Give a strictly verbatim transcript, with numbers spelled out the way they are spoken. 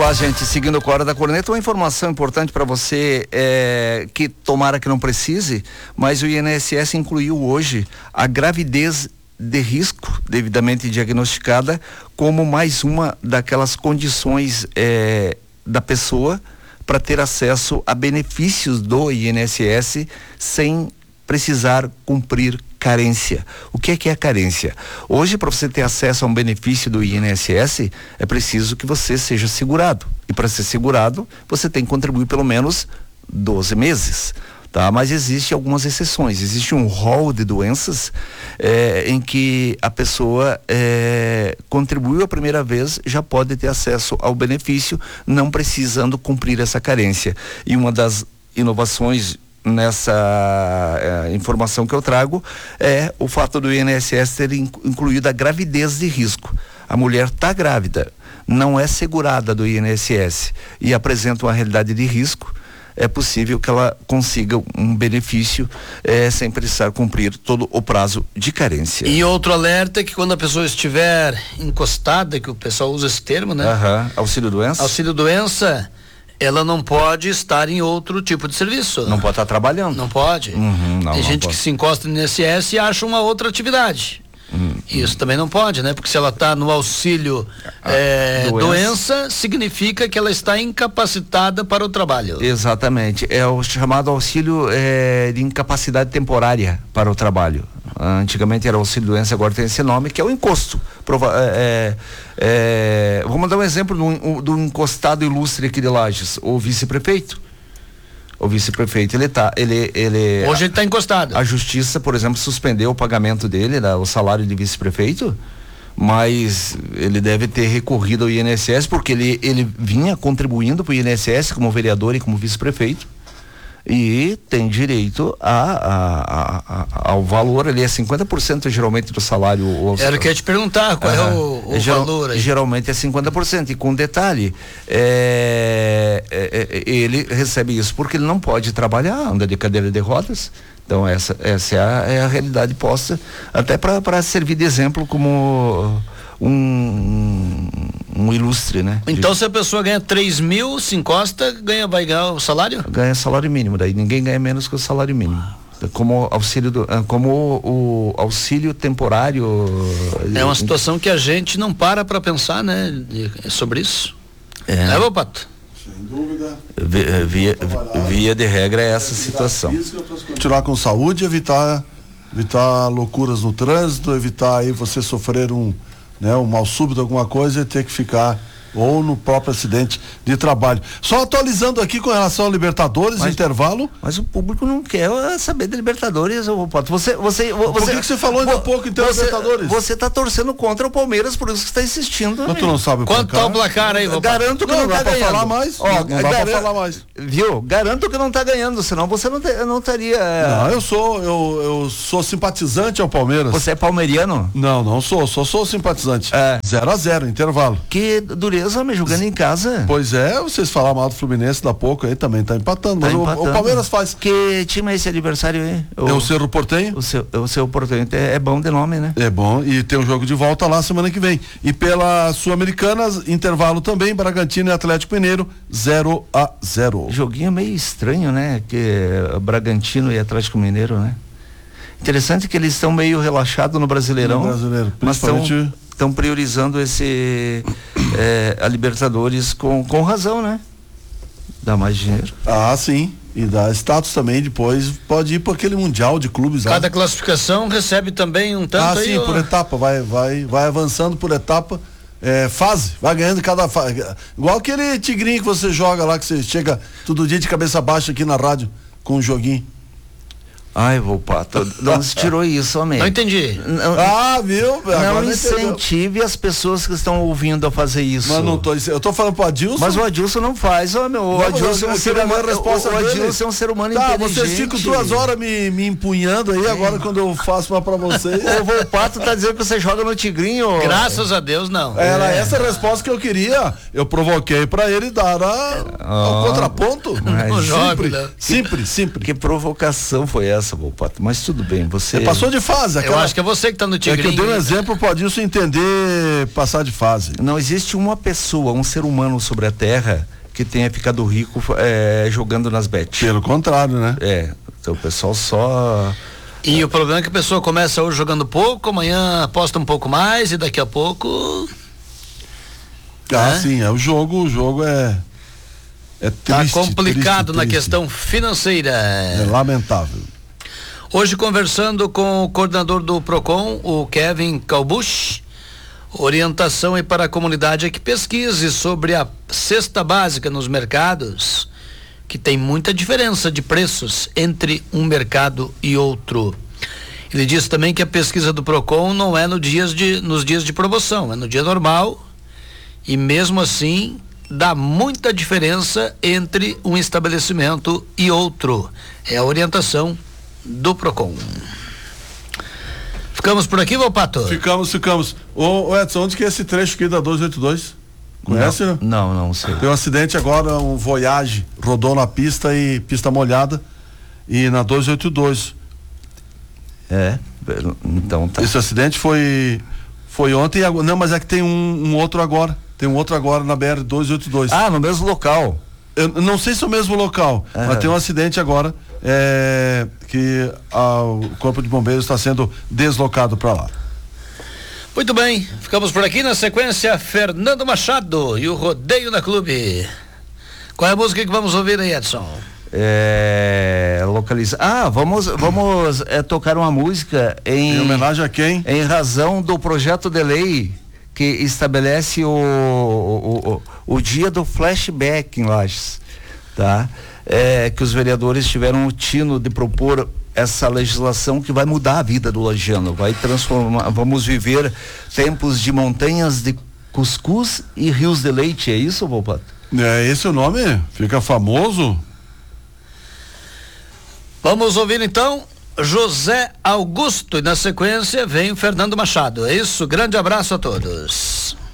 lá, gente, seguindo com a hora da corneta, uma informação importante para você é que tomara que não precise, mas o I N S S incluiu hoje a gravidez de risco devidamente diagnosticada como mais uma daquelas condições é, da pessoa para ter acesso a benefícios do I N S S sem precisar cumprir carência. O que é que é a carência? Hoje, para você ter acesso a um benefício do I N S S, é preciso que você seja segurado. E para ser segurado, você tem que contribuir pelo menos doze meses. Tá? Mas existe algumas exceções. Existe um rol de doenças eh, em que a pessoa eh, contribuiu a primeira vez, já pode ter acesso ao benefício, não precisando cumprir essa carência. E uma das inovações nessa eh, informação que eu trago é o fato do I N S S ter incluído a gravidez de risco. A mulher está grávida, não é segurada do I N S S e apresenta uma realidade de risco, é possível que ela consiga um benefício eh, sem precisar cumprir todo o prazo de carência. E outro alerta é que quando a pessoa estiver encostada, que o pessoal usa esse termo, né? Aham, auxílio doença. Auxílio doença, ela não pode estar em outro tipo de serviço. Não pode estar trabalhando. Não pode. Uhum, não, Tem não gente pode. que se encosta no I N S S e acha uma outra atividade. Hum, Isso hum. também não pode, né? Porque se ela está no auxílio é, doença. doença, significa que ela está incapacitada para o trabalho. Exatamente. É o chamado auxílio é, de incapacidade temporária para o trabalho. Antigamente era auxílio doença, agora tem esse nome, que é o encosto. Prova é, é, vamos dar um exemplo do, do encostado ilustre aqui de Lages, o vice-prefeito. O vice-prefeito, ele tá, ele, ele... Hoje ele está encostado. A justiça, por exemplo, suspendeu o pagamento dele, né, o salário de vice-prefeito, mas ele deve ter recorrido ao I N S S, porque ele, ele vinha contribuindo para o I N S S como vereador e como vice-prefeito, e tem direito a, a, a, a, ao valor, ele é cinquenta por cento geralmente do salário. O, Era o que eu ia te perguntar, qual uh, é o, o é, geral, valor aí? Geralmente é cinquenta por cento, e com detalhe, é, é, é, ele recebe isso porque ele não pode trabalhar, anda de cadeira de rodas. Então essa, essa é, a, é a realidade posta, até para servir de exemplo como um, um, um ilustre, né? Então de... se a pessoa ganha três mil, se encosta, ganha, vai ganhar o salário? Ganha salário mínimo, daí ninguém ganha menos que o salário mínimo. Como auxílio do, como o, o auxílio temporário. É uma situação que a gente não para para pensar, né? De, sobre isso. É, é meu Pato? Sem dúvida. Via, via, via de regra é essa situação. Continuar com saúde, evitar evitar loucuras no trânsito, evitar aí você sofrer um, né, um mal súbito, alguma coisa e ter que ficar ou no próprio acidente de trabalho. Só atualizando aqui com relação ao Libertadores, mas, intervalo. Mas o público não quer saber de Libertadores, ô Pato. Você, você, você, por que, que você falou ainda há pouco então você, Libertadores? Você está torcendo contra o Palmeiras, por isso que está insistindo. Mas tu não sabe o quanto tá o placar aí, Garanto que não, não tá dá ganhando. Pra falar mais. Ó, não, não dá garan... pra falar mais. Viu? Garanto que não tá ganhando, senão você não, te, não estaria. Não, eu sou, eu, eu sou simpatizante ao Palmeiras. Você é palmeiriano? Não, não sou, só sou simpatizante. É. zero a zero, intervalo. Que dureza, me jogando em casa. Pois é, vocês falaram mal do Fluminense da pouco aí, também tá empatando, tá mas empatando. O, o Palmeiras faz. Que time é esse adversário aí? O, é o Cerro Porteño. O seu, o seu Porteño é, é bom de nome, né? É bom, e tem um jogo de volta lá semana que vem. E pela Sul-Americana, intervalo também, Bragantino e Atlético Mineiro, zero a zero. Joguinho meio estranho, né? Que Bragantino e Atlético Mineiro, né? Interessante que eles estão meio relaxados no Brasileirão. No brasileiro, mas estão estão priorizando esse é, a Libertadores com, com razão, né? Dá mais dinheiro. Ah, sim. E dá status também, depois pode ir para aquele mundial de clubes. Cada lá. Classificação recebe também um tanto ah, aí. sim, ó. Por etapa, vai, vai, vai avançando por etapa, é, fase, vai ganhando cada fase. Igual aquele tigrinho que você joga lá, que você chega todo dia de cabeça baixa aqui na rádio com um joguinho. Ai, vô Pato, de onde você tirou isso, homem? Não entendi. Não, ah, viu? Não incentive as pessoas que estão ouvindo a fazer isso. Mas não tô, eu tô falando pro Adilson. Mas o Adilson não faz, homem. O não, Adilson é um ser humano. Resposta o Adilson é um ser humano tá, inteligente. Vocês ficam duas horas me, me empunhando aí, é. Agora quando eu faço uma pra vocês. O vô Pato tá dizendo que você joga no Tigrinho. Graças a Deus, não. Era é. essa a resposta que eu queria. Eu provoquei pra ele dar a, oh. ao contraponto. Mas sempre, sempre, sempre. Que provocação foi essa? essa, Volpato, mas tudo bem, você... Você passou de fase. Aquela... Eu acho que é você que tá no Tigrinho. É que eu dei um exemplo para Adilson entender passar de fase. Não existe uma pessoa, um ser humano sobre a Terra que tenha ficado rico é, jogando nas bets. Pelo contrário, né? É, então o pessoal só... E o problema é que a pessoa começa hoje jogando pouco, amanhã aposta um pouco mais e daqui a pouco... Ah, é? sim, é o jogo, o jogo é... É triste, tá complicado triste, na triste. questão financeira. É lamentável. Hoje conversando com o coordenador do Procon, o Kevin Calbucci, orientação aí para a comunidade é que pesquise sobre a cesta básica nos mercados, que tem muita diferença de preços entre um mercado e outro. Ele diz também que a pesquisa do Procon não é no dias de, nos dias de promoção, é no dia normal, e mesmo assim dá muita diferença entre um estabelecimento e outro. É a orientação do Procon. Ficamos por aqui, Volpato? Ficamos, ficamos. Ô, ô Edson, onde que é esse trecho aqui da duzentos e oitenta e dois? Conhece? Não, não, não sei. Tem um acidente agora, um Voyage rodou na pista e pista molhada e na duzentos e oitenta e dois. É, então tá. Esse acidente foi foi ontem, não, mas é que tem um, um outro agora. Tem um outro agora na B R duzentos e oitenta e dois. Ah, no mesmo local. Eu não sei se é o mesmo local, uhum. Mas tem um acidente agora é, que a, o Corpo de Bombeiros está sendo deslocado para lá. Muito bem, ficamos por aqui. Na sequência, Fernando Machado e o Rodeio da Clube. Qual é a música que vamos ouvir aí, Edson? É, localiza. Ah, vamos, vamos é, tocar uma música em, em homenagem a quem? Em razão do projeto de lei que estabelece o, o, o, o dia do flashback em Lages, tá? É, que os vereadores tiveram o tino de propor essa legislação que vai mudar a vida do lagiano, vai transformar, vamos viver tempos de montanhas de cuscuz e rios de leite, é isso, Volpato? É esse o nome? Fica famoso? Vamos ouvir então José Augusto e na sequência vem o Fernando Machado. É isso, grande abraço a todos.